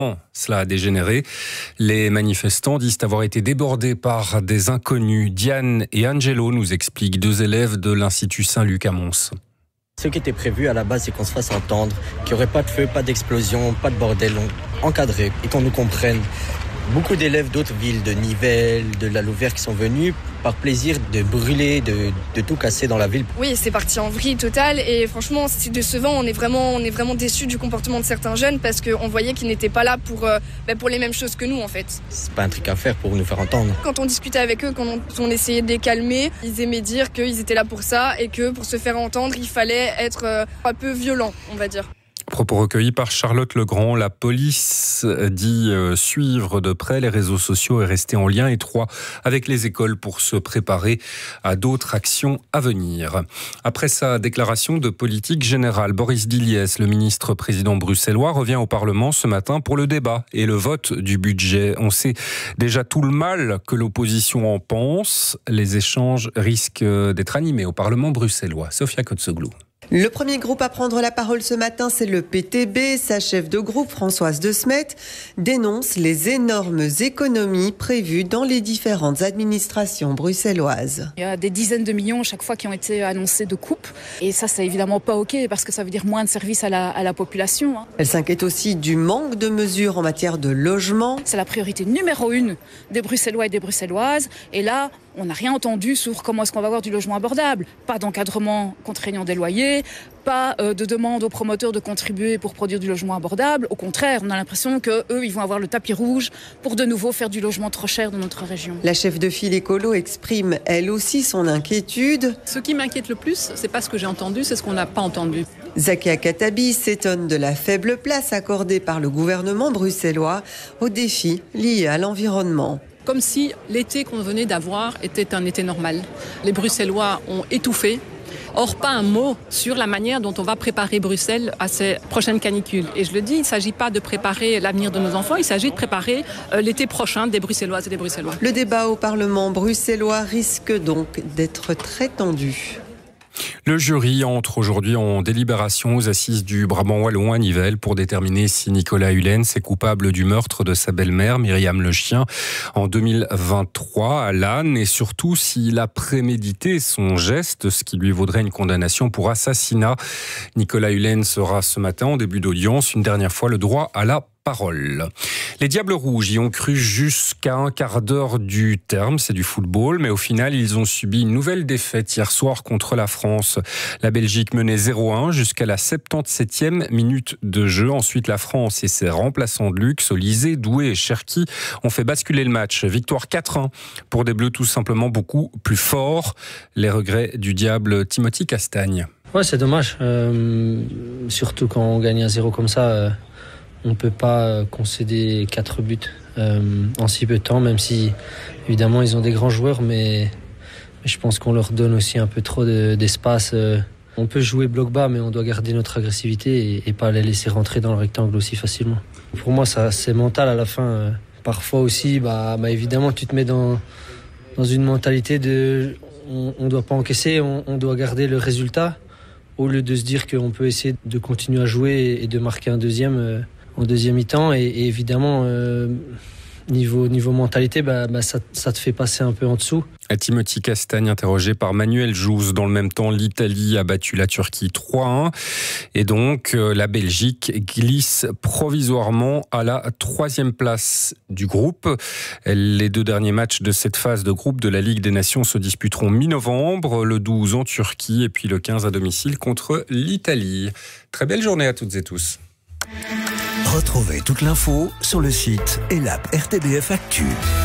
Cela a dégénéré. Les manifestants disent avoir été débordés par des inconnus. Diane et Angelo nous expliquent, 2 élèves de l'Institut Saint-Luc à Mons. Ce qui était prévu à la base, c'est qu'on se fasse entendre, qu'il n'y aurait pas de feu, pas d'explosion, pas de bordel, encadré et qu'on nous comprenne. Beaucoup d'élèves d'autres villes, de Nivelles, de la Louvière qui sont venus par plaisir de brûler, de tout casser dans la ville. Oui, c'est parti en vrille totale et franchement c'est décevant, on est vraiment déçus du comportement de certains jeunes parce qu'on voyait qu'ils n'étaient pas là pour les mêmes choses que nous en fait. C'est pas un truc à faire pour nous faire entendre. Quand on discutait avec eux, quand on essayait de les calmer, ils aimaient dire qu'ils étaient là pour ça et que pour se faire entendre, il fallait être un peu violent, on va dire. Propos recueillis par Charlotte Legrand. La police dit suivre de près les réseaux sociaux et rester en lien étroit avec les écoles pour se préparer à d'autres actions à venir. Après sa déclaration de politique générale, Boris Diliès, le ministre président bruxellois, revient au Parlement ce matin pour le débat et le vote du budget. On sait déjà tout le mal que l'opposition en pense. Les échanges risquent d'être animés au Parlement bruxellois. Sofia Kotsoglou. Le premier groupe à prendre la parole ce matin, c'est le PTB. Sa chef de groupe, Françoise De Smet, dénonce les énormes économies prévues dans les différentes administrations bruxelloises. Il y a des dizaines de millions chaque fois qui ont été annoncés de coupes. Et ça, c'est évidemment pas OK parce que ça veut dire moins de services à la population. Elle s'inquiète aussi du manque de mesures en matière de logement. C'est la priorité numéro 1 des Bruxellois et des Bruxelloises. Et là, on n'a rien entendu sur comment est-ce qu'on va avoir du logement abordable. Pas d'encadrement contraignant des loyers, pas de demande aux promoteurs de contribuer pour produire du logement abordable. Au contraire, on a l'impression qu'eux, ils vont avoir le tapis rouge pour de nouveau faire du logement trop cher dans notre région. La chef de file écolo exprime elle aussi son inquiétude. Ce qui m'inquiète le plus, c'est pas ce que j'ai entendu, c'est ce qu'on n'a pas entendu. Zakia Katabi s'étonne de la faible place accordée par le gouvernement bruxellois aux défis liés à l'environnement. Comme si l'été qu'on venait d'avoir était un été normal. Les Bruxellois ont étouffé. Or, pas un mot sur la manière dont on va préparer Bruxelles à ces prochaines canicules. Et je le dis, il ne s'agit pas de préparer l'avenir de nos enfants, il s'agit de préparer l'été prochain des Bruxelloises et des Bruxellois. Le débat au Parlement bruxellois risque donc d'être très tendu. Le jury entre aujourd'hui en délibération aux assises du Brabant wallon à Nivelles pour déterminer si Nicolas Hulens est coupable du meurtre de sa belle-mère, Myriam Le Chien, en 2023 à Lannes, et surtout s'il a prémédité son geste, ce qui lui vaudrait une condamnation pour assassinat. Nicolas Hulens aura ce matin, en début d'audience, une dernière fois le droit à la parole. Les Diables Rouges y ont cru jusqu'à un quart d'heure du terme, c'est du football, mais au final, ils ont subi une nouvelle défaite hier soir contre la France. La Belgique menait 0-1 jusqu'à la 77e minute de jeu. Ensuite, la France et ses remplaçants de luxe, Olysée, Doué et Cherki, ont fait basculer le match. Victoire 4-1 pour des Bleus tout simplement beaucoup plus forts. Les regrets du Diable Timothy Castagne. Ouais, c'est dommage. Surtout quand on gagne 1-0 comme ça. On ne peut pas concéder 4 buts en si peu de temps, même si évidemment ils ont des grands joueurs, mais je pense qu'on leur donne aussi un peu trop d'espace. On peut jouer bloc bas, mais on doit garder notre agressivité et pas les laisser rentrer dans le rectangle aussi facilement. Pour moi, ça, c'est mental à la fin. Parfois aussi, évidemment, tu te mets dans une mentalité de on ne doit pas encaisser, on doit garder le résultat, au lieu de se dire qu'on peut essayer de continuer à jouer et de marquer un deuxième en deuxième mi-temps. Et évidemment, niveau mentalité, ça te fait passer un peu en dessous. Timothy Castagne interrogé par Manuel Jouze. Dans le même temps, l'Italie a battu la Turquie 3-1 et donc la Belgique glisse provisoirement à la 3e place du groupe. Les 2 derniers matchs de cette phase de groupe de la Ligue des Nations se disputeront mi-novembre, le 12 en Turquie et puis le 15 à domicile contre l'Italie. Très belle journée à toutes et tous. Retrouvez toute l'info sur le site et l'app RTBF Actu.